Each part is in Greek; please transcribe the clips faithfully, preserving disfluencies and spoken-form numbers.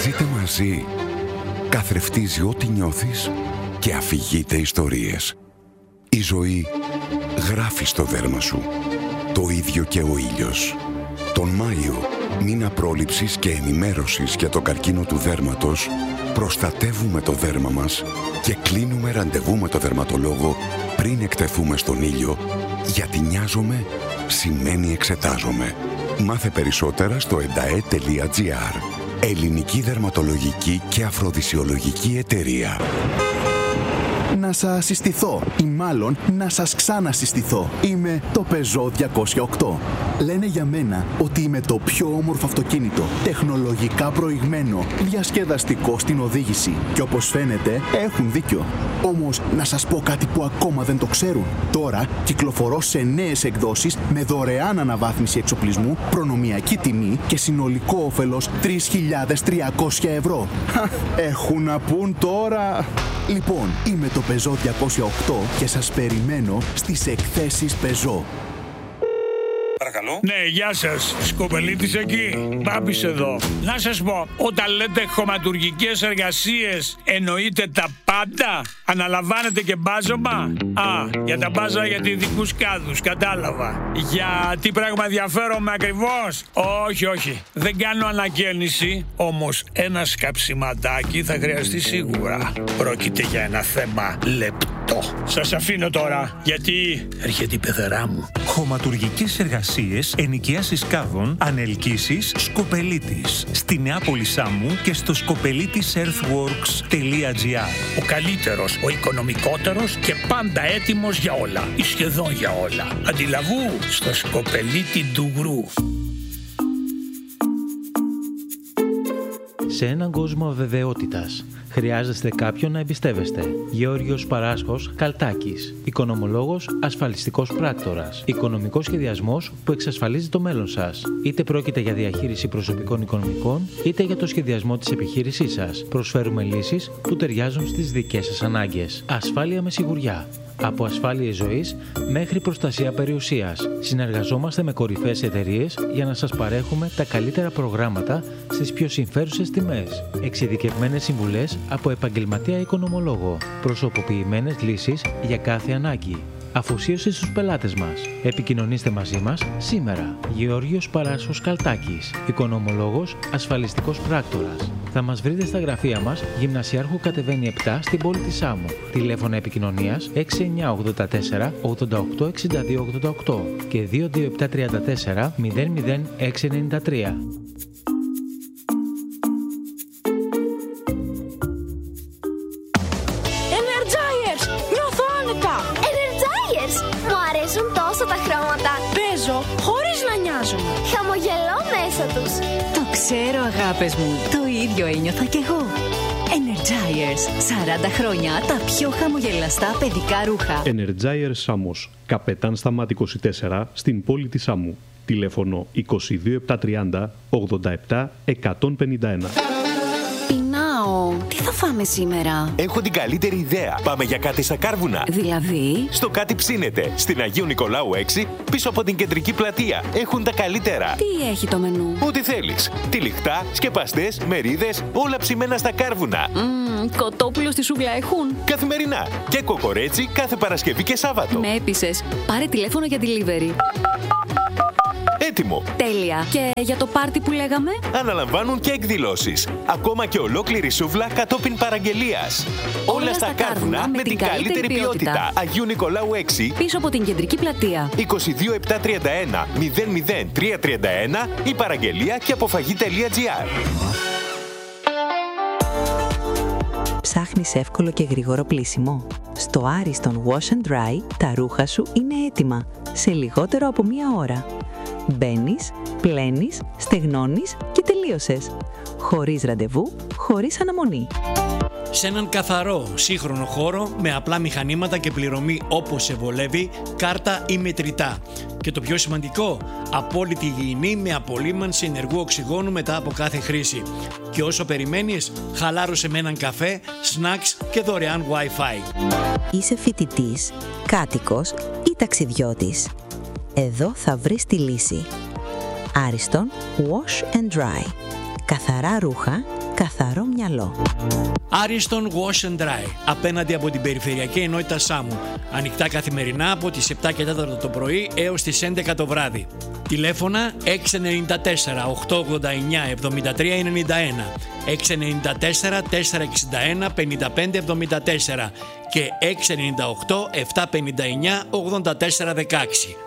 Ζείτε μαζί. Καθρεφτίζει ό,τι νιώθεις και αφηγείται ιστορίες. Η ζωή γράφει στο δέρμα σου. Το ίδιο και ο ήλιος. Τον Μάιο, μήνα πρόληψης και ενημέρωσης για τον καρκίνο του δέρματος, προστατεύουμε το δέρμα μας και κλείνουμε ραντεβού με το δερματολόγο πριν εκτεθούμε στον ήλιο, γιατί νοιάζομαι σημαίνει εξετάζομαι. Μάθε περισσότερα στο εντα ε τελεία τζι άρ. Ελληνική Δερματολογική και Αφροδισιολογική Εταιρεία. Να σας συστηθώ ή μάλλον να σας ξανασυστηθώ. Είμαι το Peugeot διακόσια οκτώ. Λένε για μένα ότι είμαι το πιο όμορφο αυτοκίνητο, τεχνολογικά προηγμένο, διασκεδαστικό στην οδήγηση. Και όπως φαίνεται έχουν δίκιο. Όμως να σας πω κάτι που ακόμα δεν το ξέρουν. Τώρα κυκλοφορώ σε νέες εκδόσεις με δωρεάν αναβάθμιση εξοπλισμού, προνομιακή τιμή και συνολικό όφελος τρεις χιλιάδες τριακόσια ευρώ. Έχουν να πούν τώρα. Λοιπόν, είμαι το Peugeot διακόσια οκτώ και σας περιμένω στις εκθέσεις Peugeot. Παρακαλώ. Ναι, γεια σας. Σκοπελίτης εκεί. Μπάμπης εδώ. Να σας πω, όταν λέτε χωματουργικές εργασίες, εννοείτε τα πάντα? Αναλαμβάνετε και μπάζωμα? Α, για τα μπάζα για ειδικούς κάδους, κατάλαβα. Για τι πράγμα ενδιαφέρομαι ακριβώς? Όχι, όχι. Δεν κάνω ανακαίνιση, όμως ένα σκαψιματάκι θα χρειαστεί σίγουρα. Πρόκειται για ένα θέμα λεπτό. Σας αφήνω τώρα, γιατί έρχεται η πεθερά μου. Χωματουργικές εργασίες, ενοικίασης κάδων, ανελκύσεις, Σκοπελίτης. Στη Νεάπολη Σάμου και στο σκοπελίτης earthworks τελεία τζι άρ. Ο καλύτερος, ο οικονομικότερος και πάντα έτοιμος για όλα. Ή σχεδόν για όλα. Αντιλαβού στο Σκοπελίτη Ντουγρού. Σε έναν κόσμο αβεβαιότητας, χρειάζεστε κάποιον να εμπιστεύεστε. Γεώργιος Παράσχος Καλτάκης. Οικονομολόγος, ασφαλιστικός πράκτορας. Οικονομικός σχεδιασμός που εξασφαλίζει το μέλλον σας. Είτε πρόκειται για διαχείριση προσωπικών οικονομικών, είτε για το σχεδιασμό της επιχείρησής σας. Προσφέρουμε λύσεις που ταιριάζουν στις δικές σας ανάγκες. Ασφάλεια με σιγουριά. Από ασφάλειες ζωής μέχρι προστασία περιουσίας. Συνεργαζόμαστε με κορυφαίες εταιρείες για να σας παρέχουμε τα καλύτερα προγράμματα στις πιο συμφέρουσες τιμές. Εξειδικευμένες συμβουλές από επαγγελματία οικονομολόγο. Προσωποποιημένες λύσεις για κάθε ανάγκη. Αφοσίωση στους πελάτες μας. Επικοινωνήστε μαζί μας σήμερα. Γεώργιος Παράσχος Καλτάκης. Οικονομολόγος, ασφαλιστικός πράκτορας. Θα μας βρείτε στα γραφεία μας, Γυμνασιάρχου Κατεβαίνει επτά στην πόλη της Σάμου. Τηλέφωνα επικοινωνίας έξι εννιά ογδόντα τέσσερα ογδόντα οκτώ εξήντα δύο ογδόντα οκτώ και δύο δύο επτά τριάντα τέσσερα μηδέν μηδέν έξι ενενήντα τρία. Τα χρώματα. Παίζω χωρίς να νοιάζομαι. Χαμογελώ μέσα τους. Το ξέρω, αγάπες μου. Το ίδιο ένιωθα κι εγώ. Energizers. σαράντα χρόνια τα πιο χαμογελαστά παιδικά ρούχα. Energizers Σάμος. Καπετάν Σταμάτη είκοσι τέσσερα στην πόλη της Σάμου. Τηλέφωνο είκοσι δύο επτακόσια τριάντα ογδόντα επτά εκατόν πενήντα ένα. Τι θα φάμε σήμερα? Έχω την καλύτερη ιδέα. Πάμε για κάτι στα Κάρβουνα. Δηλαδή? Στο Κάτι Ψήνεται. Στην Αγίου Νικολάου έξι, πίσω από την κεντρική πλατεία. Έχουν τα καλύτερα. Τι έχει το μενού? Ό,τι θέλεις. Τυλιχτά, σκεπαστές, μερίδες, όλα ψημένα στα Κάρβουνα. Mm, κοτόπουλο στη σούβλα έχουν? Καθημερινά. Και κοκορέτσι κάθε Παρασκευή και Σάββατο. Με έπεισες. Πάρε τηλέφωνο για delivery. Έτοιμο. Τέλεια. Και για το πάρτι που λέγαμε? Αναλαμβάνουν και εκδηλώσεις. Ακόμα και ολόκληρη σούβλα κατόπιν παραγγελίας. Όλα, Όλα στα Κάρβουνα με την καλύτερη ποιότητα. ποιότητα. Αγίου Νικολάου έξι, πίσω από την κεντρική πλατεία. είκοσι δύο επτακόσια τριάντα ένα μηδέν μηδέν τριακόσια τριάντα ένα ή παραγγελία και αποφαγή τελεία τζι άρ. Ψάχνεις εύκολο και γρήγορο πλύσιμο? Στο Ariston Wash and Dry τα ρούχα σου είναι έτοιμα σε λιγότερο από μία ώρα. Μπαίνεις, πλένεις, στεγνώνεις και τελείωσες. Χωρίς ραντεβού, χωρίς αναμονή. Σε έναν καθαρό, σύγχρονο χώρο με απλά μηχανήματα και πληρωμή όπως σε βολεύει, κάρτα ή μετρητά. Και το πιο σημαντικό, απόλυτη υγιεινή με απολύμανση ενεργού οξυγόνου μετά από κάθε χρήση. Και όσο περιμένεις, χαλάρωσε με έναν καφέ, snacks και δωρεάν Wi-Fi. Είσαι φοιτητής, κάτοικος ή ταξιδιώτης? Εδώ θα βρεις τη λύση. Ariston Wash and Dry. Καθαρά ρούχα καθαρό μυαλό. Άριστον Wash and Dry, απέναντι από την περιφερειακή ενότητα Σάμου. Ανοιχτά καθημερινά από τις επτά και τέσσερα το πρωί έως τις έντεκα το βράδυ. Τηλέφωνα έξι εννιά τέσσερα οκτώ ογδόντα εννιά εβδομήντα τρία ενενήντα ένα, έξι εννιά τέσσερα τέσσερα εξήντα ένα πενήντα πέντε εβδομήντα τέσσερα και έξι εννιά οκτώ επτά πενήντα εννιά ογδόντα τέσσερα δεκαέξι.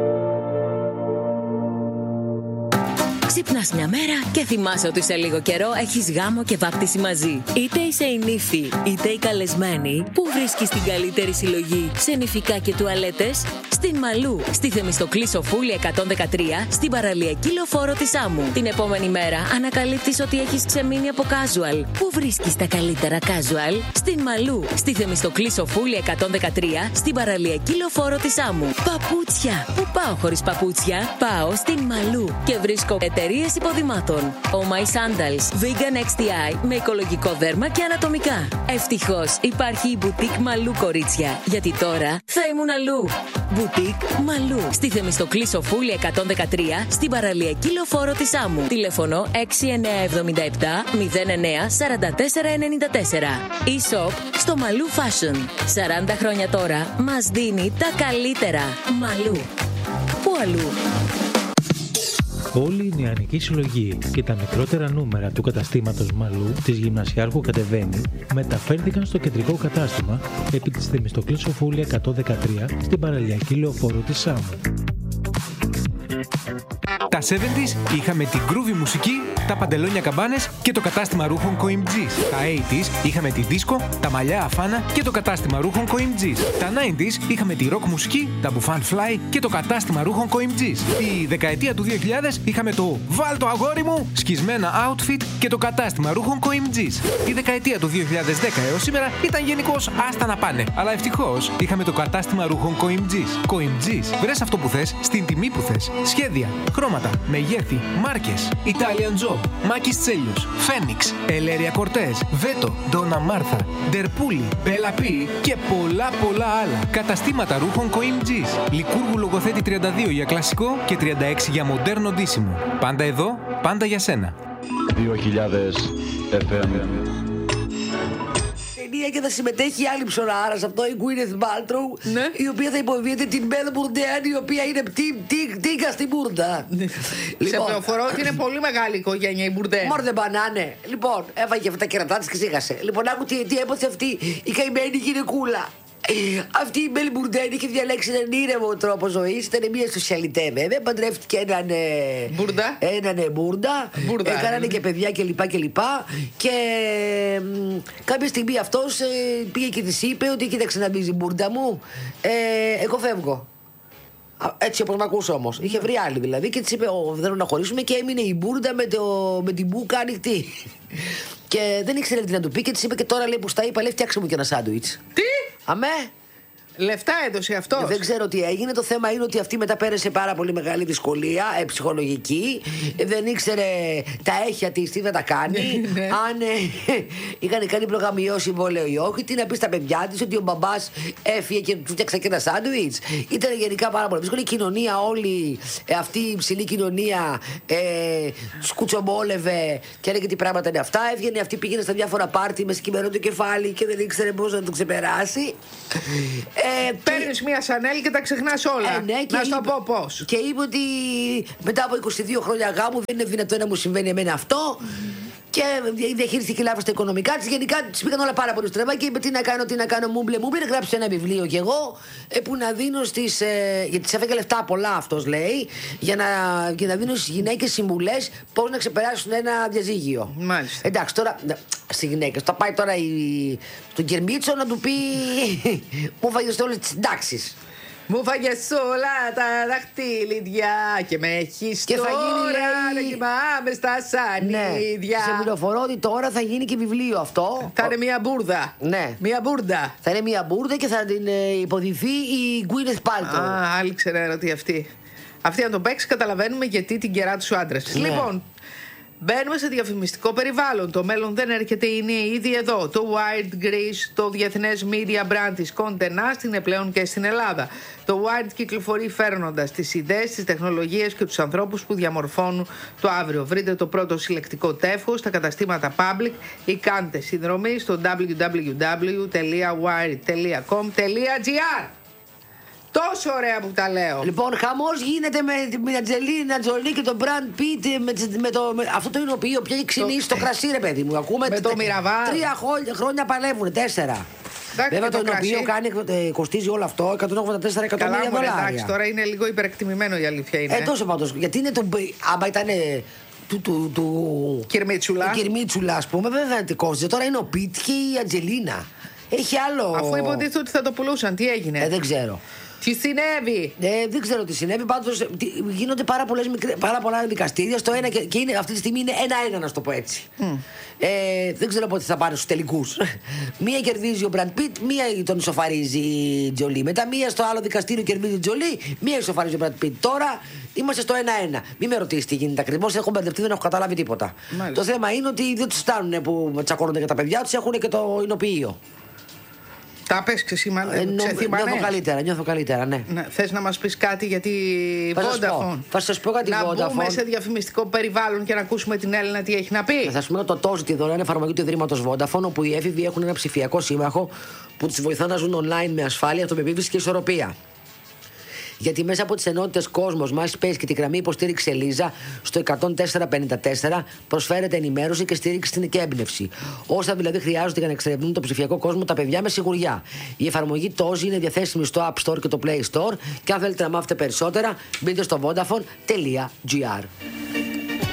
Ξυπνάς μια μέρα και θυμάσαι ότι σε λίγο καιρό έχεις γάμο και βάπτιση μαζί. Είτε είσαι η νύφη, είτε η καλεσμένη, που βρίσκεις την καλύτερη συλλογή σε νηφικά και τουαλέτες? Στην Μαλού, στη Θεμιστοκλή Σοφούλη εκατόν δεκατρία, στην παραλιακή λεωφόρο της Άμμου. Την επόμενη μέρα ανακαλύπτεις ότι έχεις ξεμείνει από casual. Πού βρίσκεις τα καλύτερα casual? Στην Μαλού, στη Θεμιστοκλή Σοφούλη εκατόν δεκατρία, στην παραλιακή λεωφόρο της Άμμου. Παπούτσια! Πού πάω χωρίς παπούτσια? Πάω στην Μαλού και βρίσκω εταιρείες υποδημάτων. Oh My Sandals, Vegan εξ τι άι με οικολογικό δέρμα και ανατομικά. Ευτυχώς υπάρχει η Boutique Μαλού, κορίτσια, γιατί τώρα θα ήμουν αλλού. Boutique Μαλού, στη Θεμιστοκλή Σοφούλη εκατόν δεκατρία, στην παραλιακή λεωφόρο της Άμμου. Τηλέφωνο έξι εννιά εβδομήντα επτά μηδέν εννιά σαράντα τέσσερα ενενήντα τέσσερα. E-shop στο Μαλού Fashion. σαράντα χρόνια τώρα μας δίνει τα καλύτερα. Μαλού. Πού αλλού? Όλη η νεανική συλλογή και τα μικρότερα νούμερα του καταστήματος Μαλού της Γυμνασιάρχου Κατεβαίνει μεταφέρθηκαν στο κεντρικό κατάστημα επί της Θεμιστοκλής Σοφούλη εκατόν δεκατρία στην παραλιακή λεωφόρο της Σάμου. Τα εβδομήντα είχαμε την groovy μουσική, τα παντελόνια καμπάνες και το κατάστημα ρούχων Coimgis. Τα ογδόντα είχαμε τη δίσκο, τα μαλλιά αφάνα και το κατάστημα ρούχων Coimgis. Τα ενενήντα είχαμε τη rock μουσική, τα μπουφάν fly και το κατάστημα ρούχων Coimgis. Τη δεκαετία του δύο χιλιάδες είχαμε το «Βάλ το αγόρι μου» σκισμένα outfit και το κατάστημα ρούχων Coimgis. Η δεκαετία του δύο χιλιάδες δέκα έως σήμερα ήταν γενικώς άστα να πάνε. Αλλά ευτυχώς είχαμε το κατάστημα ρούχων Coimgis. Coimgis, βρες αυτό που θες, στην τιμή που θες. Σχέδια, χρώματα, μεγέθη, μάρκες, Italian Job, Μάκης Τσέλιος, Φένιξ, Ελέρια Κορτές, Βέτο, Ντόνα Μάρθα, Ντερπούλη, Μπέλα Πι και πολλά πολλά άλλα. Καταστήματα ρούχων Coimgis. Λικούργου Λογοθέτη τριάντα δύο για κλασικό και τριάντα έξι για μοντέρνο ντύσιμο. Πάντα εδώ, πάντα για σένα. δύο χιλιάδες εφ εμ. Και θα συμμετέχει άλλη ψωράρα σε αυτό, η Gwyneth Paltrow, ναι. Η οποία θα υποβιέται την Belle Bourdain, η οποία είναι τίγκα στην μπουρδα. Σε πληροφορώ ότι είναι πολύ μεγάλη οικογένεια η Bourdain. Μόρ δεν πανάνε. Λοιπόν, έφαγε αυτά τα κερατά της και σίγασε. Λοιπόν, άκου τι, τι έπαθε αυτή η καημένη γυναικούλα. Αυτή η Belle Bourdain είχε διαλέξει έναν ήρεμο τρόπο ζωής. Ήταν μια σοσιαλιτέ βέβαια. Παντρεύτηκε έναν Μπούρντα. Έναν Μπούρντα. Έκανανε και παιδιά κλπ. Και, και, και κάποια στιγμή αυτός ε, πήγε και της είπε ότι κοίταξε να μπει, Μπούρντα μου. Ε, εγώ φεύγω. Έτσι όπως μ' ακούς όμως. Είχε βρει άλλη δηλαδή και της είπε: δεν θέλω να χωρίσουμε. Και έμεινε η Μπούρντα με, το, με την μπούκα ανοιχτή. Και δεν ήξερε τι να του πει και της είπε: και τώρα λέει που στα είπα, λέει φτιάξε μου και ένα σάντουιτς. Τι? Αμέ. Λεφτά έδωσε αυτός. Δεν ξέρω τι έγινε. Το θέμα είναι ότι αυτή μετά πέρασε πάρα πολύ μεγάλη δυσκολία ε, ψυχολογική. Ε, δεν ήξερε τα έχια της τι θα τα κάνει. Αν ε, είχαν κάνει προγαμιό συμβόλαιο ή όχι. Τι να πει στα παιδιά της, ότι ο μπαμπάς έφυγε και του φτιάξα και ένα σάντουιτς. Ήταν γενικά πάρα πολύ δύσκολη. Η κοινωνία όλη, ε, αυτή η υψηλή κοινωνία, ε, σκουτσομόλευε και έλεγε τι πράγματα είναι αυτά. Έβγαινε αυτή, πήγαινε στα διάφορα πάρτι με σκυμμένο το κεφάλι και δεν ήξερε πώς να το ξεπεράσει. Ε, παίρνεις μία Σανέλ και τα ξεχνάς όλα. Ε, ναι, να σου το πω πώς. Και είπε ότι μετά από είκοσι δύο χρόνια γάμου δεν είναι δυνατόν να μου συμβαίνει εμένα αυτό. Και διαχείριστηκε λάθος τα οικονομικά της. Γενικά της πήγαν όλα πάρα πολύ στραβά και είπε: τι να κάνω, τι να κάνω, μούμπλε, μούμπλε. Γράψε ένα βιβλίο κι εγώ ε, που να δίνω στις. Ε, γιατί της έφεγε λεφτά πολλά, αυτός λέει, για να, για να δίνω στις γυναίκες συμβουλές πώς να ξεπεράσουν ένα διαζύγιο. Μάλιστα. Εντάξει, τώρα στις γυναίκες. Θα πάει τώρα η, τον Κερμίτσο να του πει: μου φάγες όλες τις συντάξεις. Μου φάγες όλα τα δαχτυλίδια και με έχεις και τώρα θα γίνει, να κοιμάμαι στα σανίδια. Ναι. Σε πληροφορώ ότι τώρα θα γίνει και βιβλίο αυτό. Θα είναι μια μπούρδα. Ναι. Μια μπούρδα. Θα είναι μια μπούρδα και θα την υποδηθεί η Gwyneth Paltrow. Α, άλλη ξέρω ότι αυτή. Αυτή να τον παίξει καταλαβαίνουμε γιατί την κερά του άντρας. Ναι. Λοιπόν, Μπαίνουμε σε διαφημιστικό περιβάλλον. Το μέλλον δεν έρχεται, είναι ήδη εδώ. Το Wired Greece, το διεθνές media brand της Condé Nast, είναι πλέον και στην Ελλάδα. Το Wired κυκλοφορεί φέρνοντας τις ιδέες, τις τεχνολογίες και τους ανθρώπους που διαμορφώνουν το αύριο. Βρείτε το πρώτο συλλεκτικό τεύχος στα καταστήματα Public ή κάντε συνδρομή στο double-u double-u double-u τελεία wired τελεία com τελεία gr. Τόσο ωραία που τα λέω. Λοιπόν, χαμός γίνεται με την Αντζελίνα Τζολί και τον Μπραντ Πιτ. Με, με, το, με αυτό το εινοποιείο πια έχει ξυνήσει το... το κρασί, ρε παιδί μου. Ακούμε με το Μιραβάρ. Τρία χρόνια παλεύουν, τέσσερα. Εντάξει, βέβαια το εινοποιείο κάνει, κοστίζει όλο αυτό εκατόν ογδόντα τέσσερα εκατομμύρια δολάρια. Εντάξει, τώρα είναι λίγο υπερεκτιμημένο, η αλήθεια είναι. Ε, τόσο πάντως. Γιατί είναι το. Άμα ήταν. Του, του, του... Κυρμίτσουλα. Κυρμίτσουλα, α πούμε, βέβαια τι κόστιζε. Τώρα είναι ο Πιτ και η Αντζελίνα. Έχει άλλο. Αφού υποτίθεται ότι θα το πουλούσαν, τι έγινε. Ε, δεν ξέρω. Τι συνέβη. Ε, δεν ξέρω τι συνέβη. Πάντως γίνονται πάρα, πολλές, πάρα πολλά δικαστήρια. Στο ένα και, και είναι, αυτή τη στιγμή είναι ένα-ένα, να σου το πω έτσι. Mm. Ε, δεν ξέρω πότε θα πάνε στους τελικούς. Μία κερδίζει ο Μπραντ Πιτ, μία τον ισοφαρίζει η Τζολί. Μετά μία στο άλλο δικαστήριο κερδίζει η Τζολί, μία ισοφαρίζει ο Μπραντ Πιτ. Τώρα είμαστε στο ένα-ένα. Μην με ρωτήσει τι γίνεται ακριβώς. Έχω μπερδευτεί, δεν έχω καταλάβει τίποτα. Μάλιστα. Το θέμα είναι ότι δεν τους φτάνουν που τσακώνονται για τα παιδιά τους, έχουν και το εινοποιείο. Τα πες ξεσήμανε, ε, νιώθω καλύτερα, νιώθω καλύτερα, ναι. ναι θες να μας πεις κάτι για τη Vodafone? Θα σας πω κάτι να Vodafone. Να μπούμε σε διαφημιστικό περιβάλλον και να ακούσουμε την Έλληνα τι έχει να πει. Θα σας πω το τόζι τη δωρεάν εφαρμογή του Ιδρύματος Vodafone, όπου οι έφηβοι έχουν ένα ψηφιακό σύμμαχο που τους βοηθά να ζουν online με ασφάλεια, αυτοπεποίθηση και ισορροπία. Γιατί μέσα από τις ενότητες Κόσμος, MySpace και τη γραμμή υποστήριξη Ελίζα στο εκατόν τέσσερα πενήντα τέσσερα προσφέρεται ενημέρωση και στήριξη και έμπνευση. Όσα δηλαδή χρειάζονται για να εξερευνούν το ψηφιακό κόσμο τα παιδιά με σιγουριά. Η εφαρμογή Τόζι είναι διαθέσιμη στο App Store και το Play Store και αν θέλετε να μάθετε περισσότερα μπείτε στο vodafone τελεία gr.